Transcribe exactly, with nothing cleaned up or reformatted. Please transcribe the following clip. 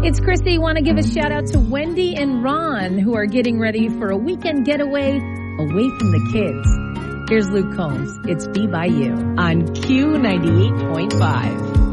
It's Chrissy. Want to give a shout out to Wendy and Ron, who are getting ready for a weekend getaway away from the kids. Here's Luke Combs. It's Be By You on Q ninety-eight point five.